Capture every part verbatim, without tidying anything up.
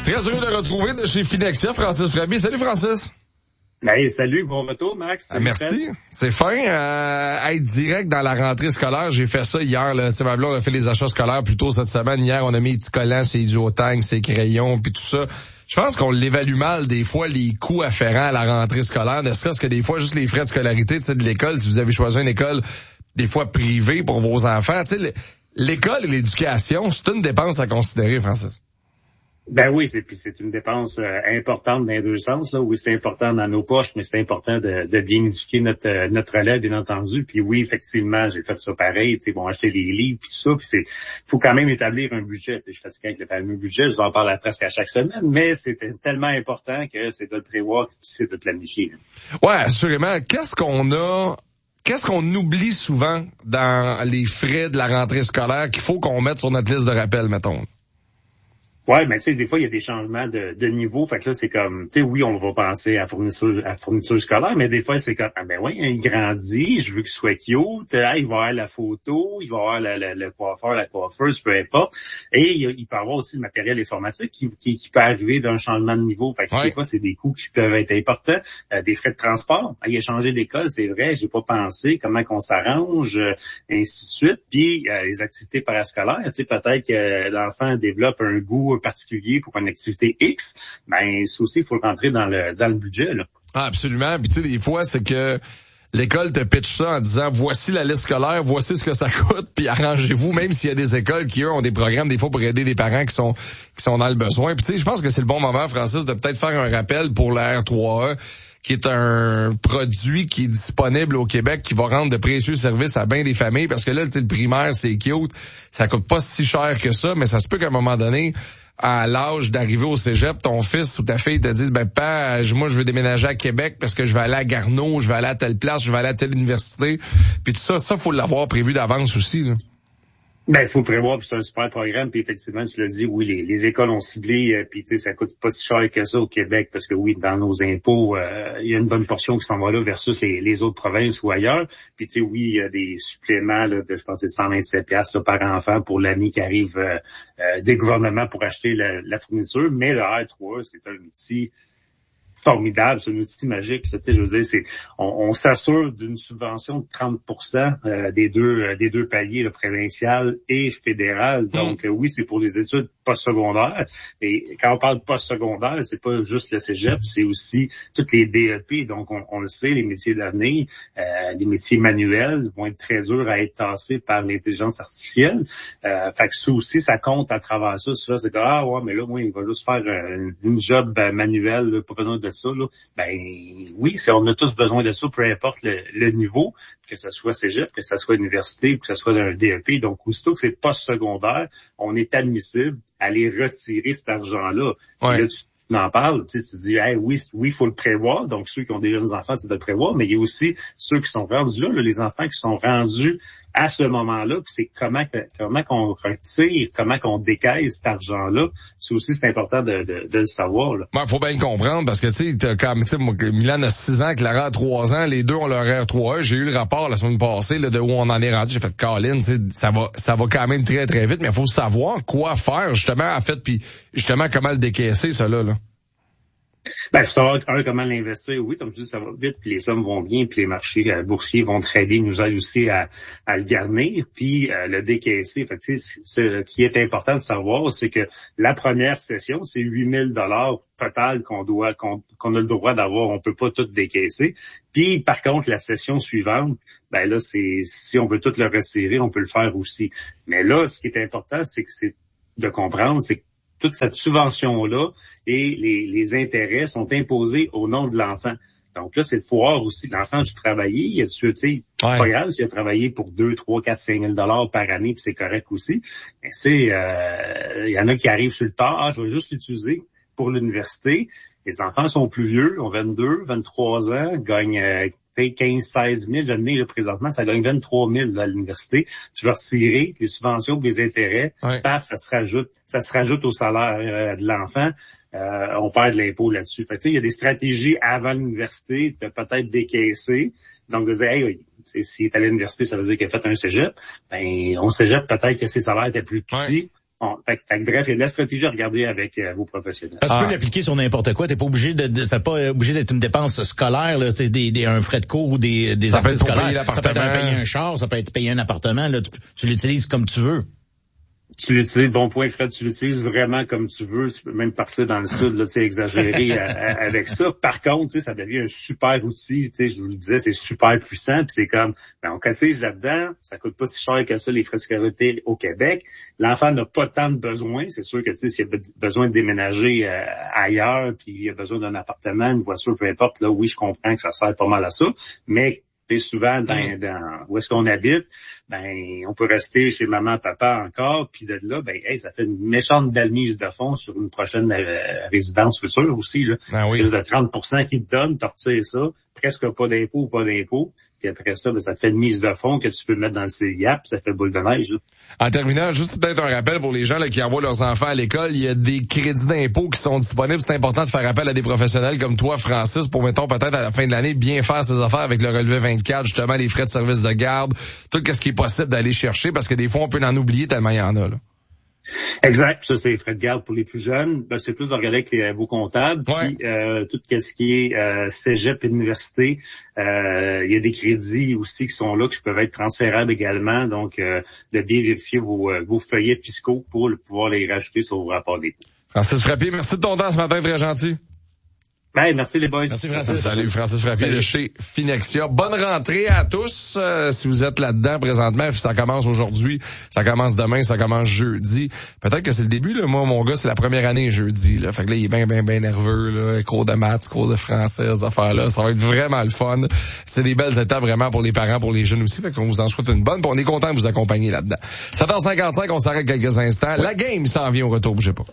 Très heureux de retrouver de chez Finexia, Francis Frappé. Salut Francis. Ben, salut, bon retour, Max. Ah, merci. C'est fin. Euh, être direct dans la rentrée scolaire, j'ai fait ça hier. Là. Tu sais, ma blonde a fait les achats scolaires plus tôt cette semaine. Hier, on a mis les petits collants, ses isotangs, ses crayons, puis tout ça. Je pense qu'on l'évalue mal des fois, les coûts afférents à la rentrée scolaire, ne serait-ce que des fois, juste les frais de scolarité, tu sais, de l'école. Si vous avez choisi une école, des fois privée pour vos enfants, tu sais, l'école et l'éducation, c'est une dépense à considérer, Francis. Ben oui, c'est puis c'est une dépense euh, importante dans les deux sens. Là. Oui, c'est important dans nos poches, mais c'est important de, de bien éduquer notre euh, notre relève, bien entendu. Puis oui, effectivement, j'ai fait ça pareil. Tu sais, bon, acheter des livres puis tout ça. Puis c'est, faut quand même établir un budget. Tu sais, je suis fatigué avec le fameux budget. Je vous en parle presque à chaque semaine, mais c'est tellement important que c'est de le prévoir, puis c'est de le planifier. Là. Ouais, assurément. Qu'est-ce qu'on a Qu'est-ce qu'on oublie souvent dans les frais de la rentrée scolaire qu'il faut qu'on mette sur notre liste de rappel, mettons? Ouais, mais tu sais, des fois, il y a des changements de, de niveau. Fait que là, c'est comme, tu sais, oui, on va penser à fourniture, à fourniture scolaire, mais des fois, c'est comme, ah ben oui, il grandit, je veux qu'il soit cute, ah, il va avoir la photo, il va avoir le, le, le coiffeur, la coiffeuse, peu importe. Et il, il peut avoir aussi le matériel informatique qui, qui, qui peut arriver d'un changement de niveau. Fait que ouais. Des fois, c'est des coûts qui peuvent être importants. Euh, des frais de transport. Ah, il a changé d'école, c'est vrai, j'ai pas pensé comment qu'on s'arrange, euh, et ainsi de suite. Puis, euh, les activités parascolaires, tu sais, peut-être que l'enfant développe un goût particulier pour une activité X, ben ça aussi, il faut le rentrer dans le dans le budget. Là. Ah, absolument. Puis tu sais, des fois, c'est que l'école te pitch ça en disant voici la liste scolaire, voici ce que ça coûte, puis arrangez-vous, même s'il y a des écoles qui, eux, ont des programmes des fois pour aider des parents qui sont qui sont dans le besoin. Puis tu sais, je pense que c'est le bon moment, Francis, de peut-être faire un rappel pour la R trois A, qui est un produit qui est disponible au Québec, qui va rendre de précieux services à bien des familles, parce que là, tu sais, le primaire, c'est cute, ça coûte pas si cher que ça, mais ça se peut qu'à un moment donné, à l'âge d'arriver au cégep, ton fils ou ta fille te disent, ben, père, moi, je veux déménager à Québec parce que je vais aller à Garneau, je vais aller à telle place, je vais aller à telle université. Puis tout ça, ça, faut l'avoir prévu d'avance aussi, là. Ben, il faut prévoir, puis c'est un super programme, puis effectivement, tu l'as dit, oui, les, les écoles ont ciblé, euh, puis tu sais, ça coûte pas si cher que ça au Québec, parce que oui, dans nos impôts, euh, il y a une bonne portion qui s'en va là versus les, les autres provinces ou ailleurs. Puis tu sais, oui, il y a des suppléments là, de, je pense, c'est cent vingt-sept piastres là, par enfant pour l'année qui arrive euh, euh, des gouvernements pour acheter la, la fourniture, mais le R trois, c'est un outil formidable, c'est un outil magique. Tu sais, je veux dire, c'est on, on s'assure d'une subvention de trente pour cent euh, des deux euh, des deux paliers, le provincial et fédéral. Donc mmh. euh, oui, c'est pour les études postsecondaires. Et quand on parle de postsecondaire, c'est pas juste le cégep, c'est aussi toutes les D E P. Donc on, on le sait, les métiers d'avenir, euh, les métiers manuels vont être très durs à être tassés par l'intelligence artificielle. Euh, fait que ça aussi, ça compte à travers ça. Ça c'est que ah ouais, mais là moi, il va juste faire euh, une job euh, manuelle, là, pas besoin de ça, là, ben oui, c'est, on a tous besoin de ça, peu importe le, le niveau, que ce soit cégep, que ce soit université, que ce soit un D E P. Donc, aussitôt que c'est post-secondaire, on est admissible à aller retirer cet argent-là. Ouais. Et là, tu n'en parles, tu sais, tu dis, hey, oui, oui, il faut le prévoir. Donc, ceux qui ont déjà des enfants, c'est de le prévoir, mais il y a aussi ceux qui sont rendus là, là les enfants qui sont rendus à ce moment-là, puis c'est comment comment qu'on retire, comment qu'on décaisse cet argent-là. C'est aussi, c'est important de, de, de le savoir. Là. Ben, faut bien le comprendre, parce que, tu sais, comme, tu sais, Milan a six ans, Clara a trois ans, les deux ont leur R trois A. J'ai eu le rapport la semaine passée, là, de où on en est rendu. J'ai fait, Colin, tu sais, ça va, ça va quand même très, très vite, mais il faut savoir quoi faire, justement, en fait, puis justement, comment le décaisser, ça, là, là. Ben, il faut savoir, un, comment l'investir. Oui, comme tu dis, ça va vite, puis les sommes vont bien, puis les marchés euh, boursiers vont très bien, nous aident aussi à, à le garnir, puis euh, le décaisser. Fait que, ce qui est important de savoir, c'est que la première session, c'est huit mille dollars total qu'on doit, qu'on, qu'on a le droit d'avoir. On peut pas tout décaisser. Puis, par contre, la session suivante, ben là, c'est si on veut tout le retirer, on peut le faire aussi. Mais là, ce qui est important, c'est que c'est de comprendre, c'est que toute cette subvention-là et les, les intérêts sont imposés au nom de l'enfant. Donc là, c'est de voir aussi l'enfant du travailler. Il a, tu sais, c'est ouais. pas grave s'il a travaillé pour deux, trois, quatre, cinq mille dollars par année, puis c'est correct aussi. Mais c'est, euh, il y en a qui arrivent sur le tard. Ah, je vais juste l'utiliser pour l'université. Les enfants sont plus vieux, ont vingt-deux, vingt-trois ans, gagnent euh, quinze, seize mille. L'année, là, présentement, ça gagne vingt-trois mille là, à l'université. Tu vas retirer les subventions, les intérêts. Ouais. Paf, ça se rajoute, ça se rajoute au salaire euh, de l'enfant. Euh, on perd de l'impôt là-dessus. Fait que, tu sais, il y a des stratégies avant l'université de peut-être décaisser. Donc, de dire, hey, s'il est à l'université, ça veut dire qu'il a fait un cégep. Ben, on cégep, peut-être que ses salaires étaient plus petits. Ouais. On, fait, fait, bref, il y a de la stratégie à regarder avec euh, vos professionnels. Parce que ah. tu peux l'appliquer sur n'importe quoi. T'es pas obligé de, de c'est pas obligé d'être une dépense scolaire, là, des, des, un frais de cours ou des, des ça articles scolaires. Ça peut être payer un char, ça peut être payer un appartement. Là, tu, tu l'utilises comme tu veux. Tu l'utilises, bon point, Fred, tu l'utilises vraiment comme tu veux. Tu peux même partir dans le sud, là, tu sais, exagérer à, à, avec ça. Par contre, tu sais, ça devient un super outil. Tu sais, je vous le disais, c'est super puissant. Puis c'est comme, ben, on cotise là-dedans. Ça coûte pas si cher que ça, les frais de scolarité au Québec. L'enfant n'a pas tant de besoins. C'est sûr que, tu sais, s'il a besoin de déménager euh, ailleurs, puis il a besoin d'un appartement, une voiture, peu importe, là, oui, je comprends que ça sert pas mal à ça. Mais, tu sais, souvent, dans, mmh. dans où est-ce qu'on habite, ben, on peut rester chez maman, papa encore, puis de là, ben, hey, ça fait une méchante belle mise de fonds sur une prochaine euh, résidence future aussi, là. Ah oui. Parce que de trente pour cent qu'ils te donnent, tu retires ça, presque pas d'impôt ou pas d'impôt. Puis après ça, ben, ça te fait une mise de fonds que tu peux mettre dans le C I A P, ça fait boule de neige, là. En terminant, juste peut-être un rappel pour les gens là, qui envoient leurs enfants à l'école, il y a des crédits d'impôt qui sont disponibles. C'est important de faire appel à des professionnels comme toi, Francis, pour, mettons, peut-être à la fin de l'année, bien faire ses affaires avec le relevé vingt-quatre, justement, les frais de service de garde, tout ce qui est possible d'aller chercher, parce que des fois, on peut en oublier tellement il y en a, là. Exact. Ça, c'est frais de garde pour les plus jeunes. Ben, c'est plus de regarder avec les, vos comptables. Ouais. Puis, euh, tout ce qui est euh, cégep et université, euh, il y a des crédits aussi qui sont là, qui peuvent être transférables également. Donc, euh, de bien vérifier vos, vos feuillets fiscaux pour pouvoir les rajouter sur vos rapports d'impôt. Francis Frappier, merci de ton temps ce matin, très gentil. Ben, merci les boys. Merci Francis. Salut Francis Frappier de chez Finexia. Bonne rentrée à tous. Euh, si vous êtes là-dedans présentement, ça commence aujourd'hui, ça commence demain, ça commence jeudi. Peut-être que c'est le début, là. Moi, mon gars, c'est la première année jeudi, là. Fait que là, il est bien, bien, bien nerveux, là. Cours de maths, cours de français, ces affaires-là. Ça va être vraiment le fun. C'est des belles étapes vraiment pour les parents, pour les jeunes aussi. Fait qu'on vous en souhaite une bonne. Puis on est content de vous accompagner là-dedans. sept heures cinquante-cinq, on s'arrête quelques instants. La game s'en vient au retour, bougez pas.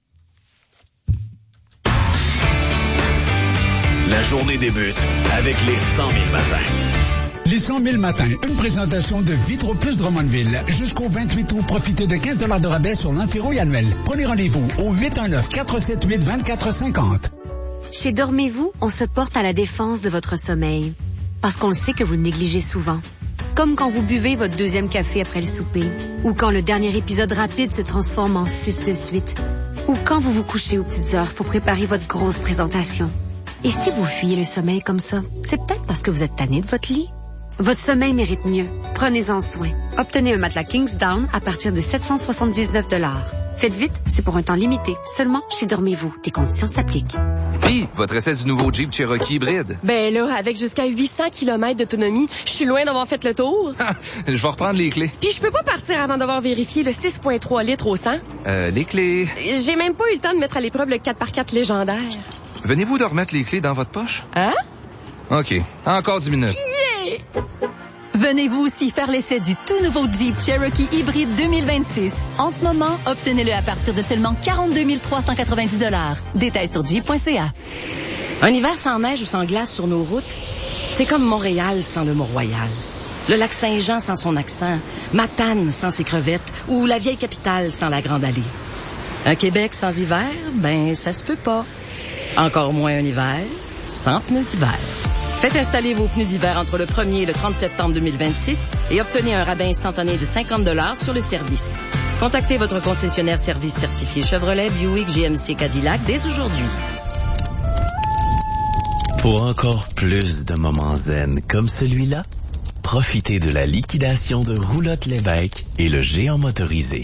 La journée débute avec les cent mille matins. Les cent mille matins, une présentation de Vitro Plus Drummondville. Jusqu'au vingt-huit août, profitez de quinze dollars de rabais sur l'antirouille annuel. Prenez rendez-vous au huit un neuf, quatre sept huit, deux quatre cinq zéro. Chez Dormez-vous, on se porte à la défense de votre sommeil. Parce qu'on le sait que vous le négligez souvent. Comme quand vous buvez votre deuxième café après le souper. Ou quand le dernier épisode rapide se transforme en six de suite. Ou quand vous vous couchez aux petites heures pour préparer votre grosse présentation. Et si vous fuyez le sommeil comme ça, c'est peut-être parce que vous êtes tanné de votre lit. Votre sommeil mérite mieux. Prenez-en soin. Obtenez un matelas Kingsdown à partir de sept cent soixante-dix-neuf dollars. Faites vite, c'est pour un temps limité. Seulement chez Dormez-vous. Des conditions s'appliquent. Puis, votre essai du nouveau Jeep Cherokee hybride. Ben là, avec jusqu'à huit cents kilomètres d'autonomie, je suis loin d'avoir fait le tour. Je vais reprendre les clés. Puis je peux pas partir avant d'avoir vérifié le six virgule trois litres au cent. Euh, les clés... J'ai même pas eu le temps de mettre à l'épreuve le quatre par quatre légendaire. Venez-vous de remettre les clés dans votre poche? Hein? OK. Encore dix minutes. Yeah! Venez-vous aussi faire l'essai du tout nouveau Jeep Cherokee hybride deux mille vingt-six. En ce moment, obtenez-le à partir de seulement quarante-deux mille trois cent quatre-vingt-dix dollars. Détails sur jeep point c a. Un hiver sans neige ou sans glace sur nos routes, c'est comme Montréal sans le Mont-Royal. Le lac Saint-Jean sans son accent, Matane sans ses crevettes ou la vieille capitale sans la Grande Allée. Un Québec sans hiver, ben ça se peut pas. Encore moins un hiver sans pneus d'hiver. Faites installer vos pneus d'hiver entre le premier et le trente septembre deux mille vingt-six et obtenez un rabais instantané de cinquante dollars sur le service. Contactez votre concessionnaire service certifié Chevrolet, Buick, G M C, Cadillac dès aujourd'hui. Pour encore plus de moments zen comme celui-là, profitez de la liquidation de Roulotte Lévesque et le géant motorisé.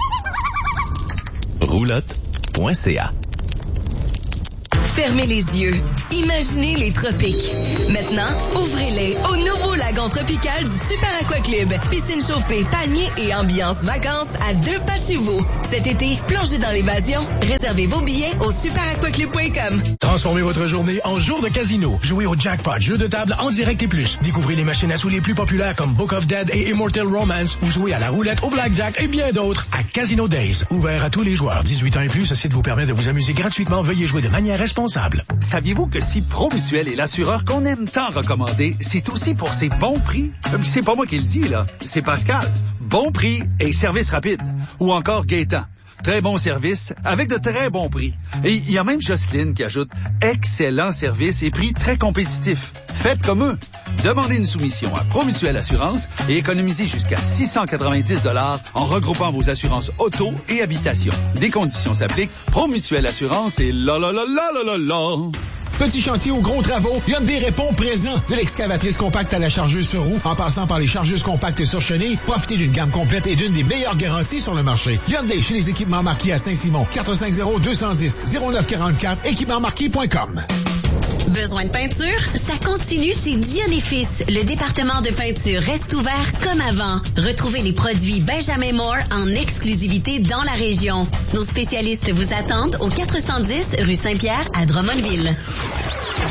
roulotte point c a. Fermez les yeux. Imaginez les tropiques. Maintenant, ouvrez-les au nouveau lagon tropical du Super Aqua Club. Piscine chauffée, palmiers et ambiance vacances à deux pas de chez vous. Cet été, plongez dans l'évasion. Réservez vos billets au super aqua club point com. Transformez votre journée en jour de casino. Jouez au jackpot, jeu de table en direct et plus. Découvrez les machines à sous les plus populaires comme Book of Dead et Immortal Romance ou jouez à la roulette, au blackjack et bien d'autres à Casino Days. Ouvert à tous les joueurs. dix-huit ans et plus, ce site vous permet de vous amuser gratuitement. Veuillez jouer de manière responsable. Saviez-vous que si Promutuel est l'assureur qu'on aime tant recommander, c'est aussi pour ses bons prix? C'est pas moi qui le dis, là. C'est Pascal. Bon prix et service rapide. Ou encore Gaétan. très bon service avec de très bons prix. Et il y a même Jocelyne qui ajoute excellent service et prix très compétitifs. Faites comme eux. Demandez une soumission à Promutuelle Assurance et économisez jusqu'à six cent quatre-vingt-dix dollars en regroupant vos assurances auto et habitation. Des conditions s'appliquent. Promutuelle Assurance et la la la la la la la. Petit chantier ou gros travaux, Hyundai répond présent. De l'excavatrice compacte à la chargeuse sur roue, en passant par les chargeuses compactes sur chenille, profitez d'une gamme complète et d'une des meilleures garanties sur le marché. Hyundai chez les équipements marqués à Saint-Simon, quatre cinq zéro deux un zéro zéro neuf quarante-quatre, équipement marqué point com. Besoin de peinture? Ça continue chez Dion et Fils. Le département de peinture reste ouvert comme avant. Retrouvez les produits Benjamin Moore en exclusivité dans la région. Nos spécialistes vous attendent au quatre cent dix rue Saint-Pierre à Drummondville.